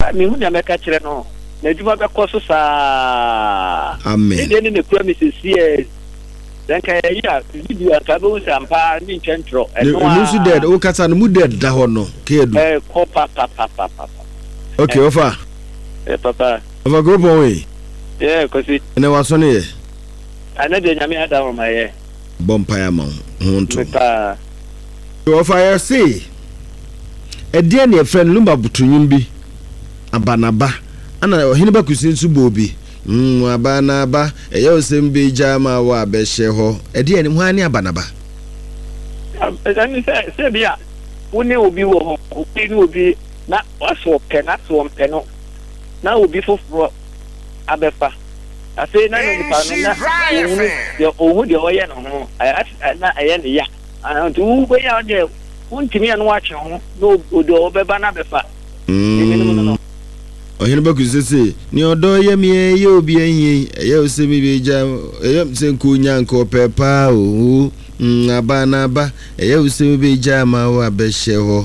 me hu na meka kire no na djuma be ko so sa amen dey ne promises here then ka ya video aka be usampa ni ntwentro no so dead o kasa no mu dead da ho no kedu ko papa okay ofa papa ofa go bon we kosi ene waso ne ye ana de nyame ada wo maye bompa ya ma ho nto pa ofa ya see ede ne friend lumba butunyum bi abanaba ana ohini ba kusin su bobi abanaba eya osembe jama wa abehye ho ede ne ho ani abanaba ani se bia woni obi wo ho obi ni obi na waso pena so mpeno na obi foforo abefa ase na no pa no na yo ohu de oye no ho na aye ne ya antu wo ya de untimi anu ache ho no odo obeba na befa ohini ba kusese ni odo ye mi ye obi anyi eye osemi be jam eye senku nyanko pepa o abanaba eye osemi be jama wa abehye ho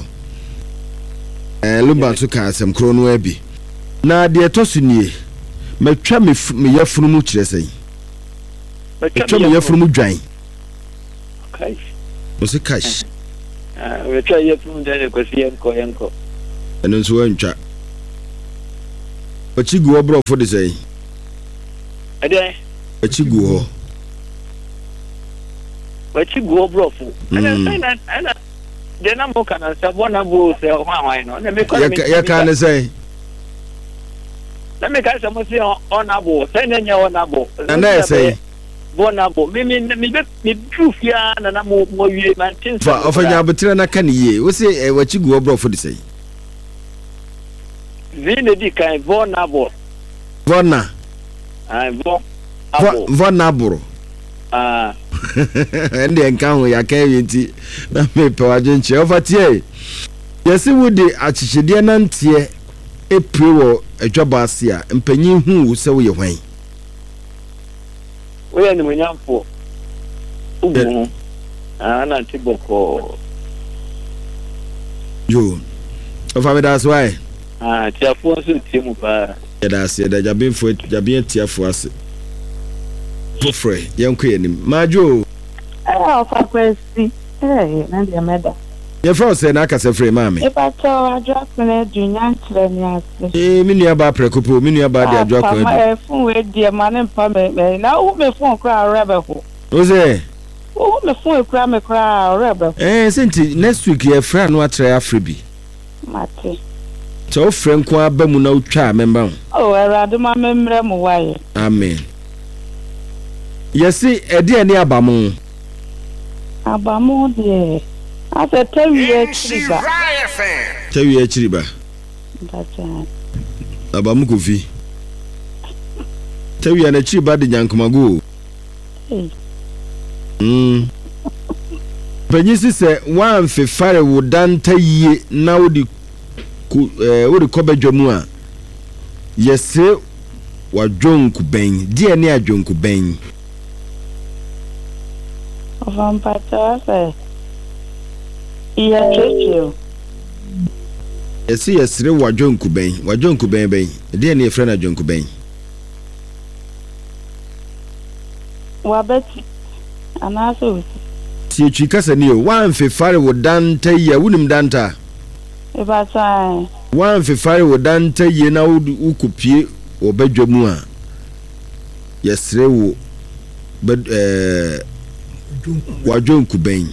lumba so ka asem kro no abi na de etosu nie metwa me yafunu mu kire sei metwa me yafunu mu dwan kai o se cash metwa yafunu de ko si yanko eno so antwa ochigu obro for de sei ade ochigu ho ochigu obro for ana de na mo kana sa bona bo se ho hwan no na me ko ya kan sei na me ka se mo se onabo se na nya onabo na sei bonabo me proof ya na mo wie man tin fa ofanya betre na kan ye wo se ochigu obro for de sei Vine di kai vonabo. Vona. Vonaburo. Ende enkan ya kai yenti na me pe wajenche ofatie. Yesi wudi achichide na ntie epre wo adwaba ase a mpanyin hu wo se wo ye hwan. Wo ya ni munyamfo. Ubu. Na tiboko. Yo. Ofa me that's why. Tiafo so timu pa. Yedase da jabin tiafo ase. Pofre, yenko yenim. Majo. Ofa kwesi. Na dia meda. Ye fro se na akase free mami. E pa to adwa kene dunya nkyere ni ase. Mi nua ba prekopo, mi nua ba de adwa ko e. Fun we die ma ne mpa me. Na wo me fun kra rebe ho. O se. Wo me fun e kra me kra rebe. Senti next week ye fra no atre afribi. Mate. So Franco abamu na utwa memba. Oh, erade ma memre mu waye. Amen. Yesi ede ani abamu. Abamu de. Ase tawiye chiriba. Tawiye chiriba. Ndacha. Abamu kofi. Tawiye na chiriba de nyankomago. Banyisi se wan fe fare wo danta yie na wodi wodi kobadwamu a yese wadwonku ben die ne adwonku ben vampata se iya cheche yesire wadwonku ben die ne efra na adwonku ben wabeti anaso ti etwi kasa ni o wan fe fare wo danta yie wunim danta Ibasai. Wan fe fare wo danta ye na ukupie obadwamu a yesre wo wadwonku ben.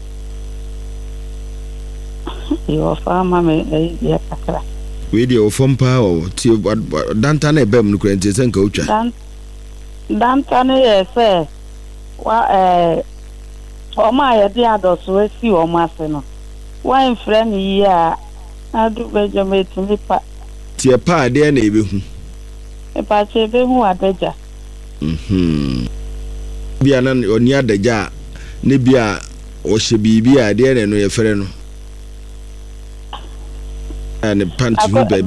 Yo fama me ya kakra. We dey ofompa o ti danta na ebem no kwante senka utwa. Danta na yese wa oma ya di adoso esi o mase no. Wa friend yi a adu bejometi nipa tie pa de na ebehu e pa che ebehu adaja bia na oni adaja ne bia o hye bibia de na no ye fere no ane panty hu ba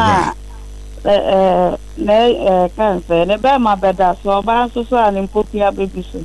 bit kan se ne ba ma beda so ba so ani mpopia bebiso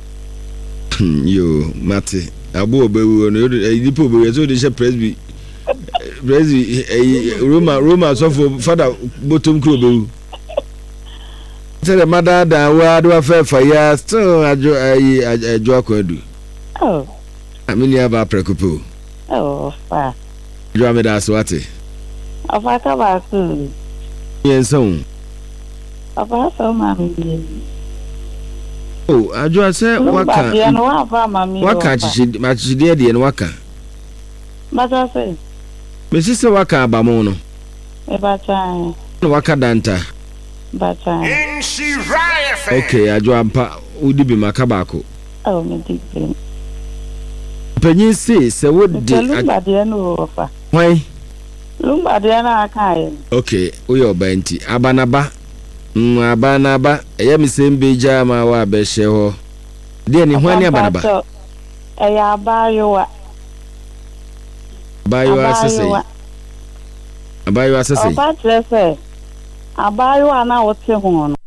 yo mate abo obewu no nipa obewu so de she presby Brezi Roma so for father bottom kro be. Say the mother da wa do afa fa ya still ajo akwadu. Oh. Amini aba prekupo. Oh, fa. Jo me da so ate. Afa ka ba su. Yen son. Afa so ma mi. Oh, ajo say waka. Ya no afa ma mi. Waka chichide de no waka. Bata say. Me si se waka abamu no. E bata. No waka danta. Bata. Okay, ajo ampa udi bi makabako. Oh, me di. Penyin se wo di. Lumba de no ofa. Why? Lumba de na aka ye. Okay, uyo obanti. Abanaba. Abanaba. Eya mi se mbeja ma wa behye ho. De ni hwan ni abanaba? Eya abayowa. Abayowa sese. Abayowa sese. Oba trese. Abayowa na wote ho no.